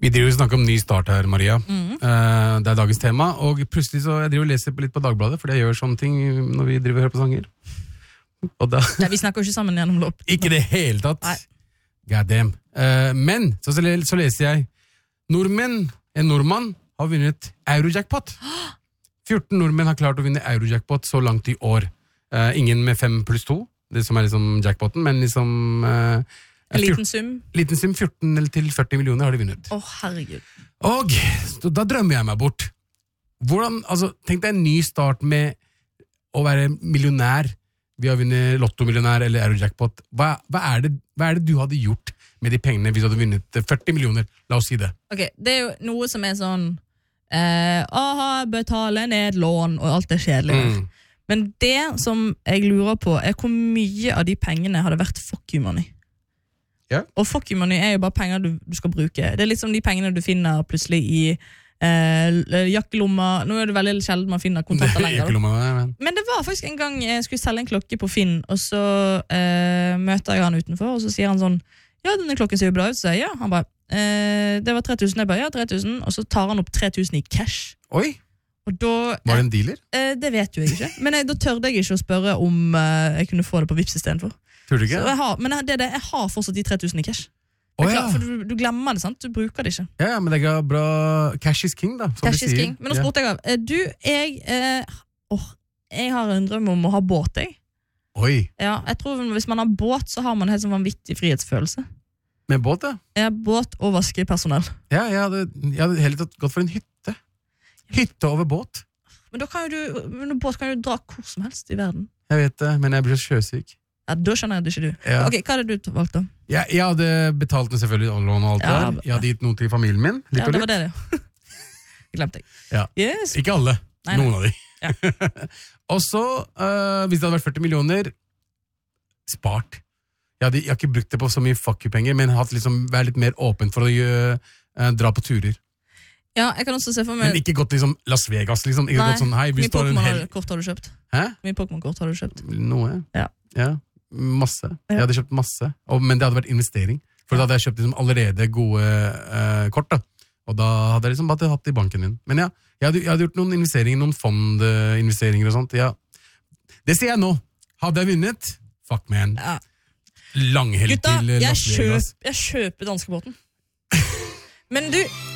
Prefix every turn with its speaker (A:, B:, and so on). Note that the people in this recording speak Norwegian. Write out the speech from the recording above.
A: Vi driver og snakker om ny start her, Maria. Det dagens tema, og plutselig så jeg driver og leser litt på Dagbladet, fordi jeg gjør sånne ting når vi driver og hører på sanger. Og da...
B: Ja, vi snakker jo ikke sammen gjennom lopp.
A: Ikke det hele tatt.
B: Nei.
A: God damn. Men, så leser jeg, en nordmann har vunnet Eurojackpot. 14 nordmenn har klart å vinne Eurojackpot så langt i år. Ingen med 5+2, det som er liksom jackpoten, men liksom...
B: En liten sum?
A: Liten sum, 14 til 40 millioner har de vunnet.
B: Herregud.
A: Og da drømmer jeg meg bort. Hvordan, altså, tenk deg en ny start med å være millionær. Vi har vunnet lottomillionær eller Eurojackpot. Hva er det du hadde gjort med de pengene hvis du hadde vunnet 40 millioner? La oss si det.
B: Ok, det er jo noe som er sånn betale ned lån og alt det kjedelige. Men det som jeg lurer på er hvor mye av de pengene hadde vært fuck you money.
A: Ja.
B: Og fuck you money er jo bare penger du skal bruke. Det er liksom de pengene du finner plutselig i jakkelomma. Nå er det veldig sjelden man finner kontanter lenger. Men det var faktisk en gang jeg skulle selge en klokke på Finn, og så møter jeg han utenfor, og så sier han sånn, ja, denne klokken ser jo bra ut, så jeg, ja. Han bare, det var 3000, jeg bare, ja, 3000, og så tar han opp 3000 i cash.
A: Oi!
B: Og da,
A: var det en dealer?
B: Det vet jo jeg ikke, men da tørde jeg ikke å spørre om jeg kunne få det på Vipps i stedet for.
A: Tror du ikke?
B: Men jeg har fortsatt de 3000 i cash. For du glemmer det, sant? Du bruker det ikke.
A: Ja, men det er bra. Cash is king, da.
B: Cash is king. Men nå spurte jeg jeg har en drøm om å ha båt, jeg.
A: Oi.
B: Ja, jeg tror hvis man har båt, så har man helt sånn vanvittig frihetsfølelse.
A: Med båt, ja?
B: Ja, båt og vaskepersonell.
A: Ja, jeg hadde heller gått for en hytte. Hytte over båt.
B: Men da kan jo båt kan jo dra hvor som helst i verden.
A: Jeg vet det, men jeg blir så sjøsyk.
B: Ja, da skjønner jeg det ikke du.
A: Ja.
B: Ok, hva hadde du valgt da?
A: Jeg hadde betalt den selvfølgelig, lån og alt der. Jeg hadde gitt noe til familien min.
B: Ja, det var det. Jeg glemte jeg.
A: Ja.
B: Yes.
A: Ikke alle.
B: Nei.
A: Noen av de.
B: Ja.
A: Og så, hvis det hadde vært 40 millioner, spart. Jeg har ikke brukt det på så mye fuck you-penger, men vært litt mer åpen for å dra på turer.
B: Ja, jeg kan også se for meg...
A: Men ikke gått liksom Las Vegas, liksom. Ikke gått sånn, hei,
B: mye Pokémon-kort har du kjøpt?
A: Hæ?
B: Mye Pokémon-kort har du kjøpt?
A: Noe. Ja. Masse.
B: Ja.
A: Jeg hadde kjøpt masse. Men det hadde vært investering. For da hadde jeg kjøpt liksom allerede gode kort, da. Og da hadde jeg liksom bare hatt det i banken min. Men ja, jeg hadde gjort noen investeringer, noen fondinvesteringer og sånt. Ja. Det sier jeg nå. Hadde jeg vunnet? Fuck, man. Ja. Langhelg til Las Vegas.
B: Jeg kjøper danskebåten. Men du,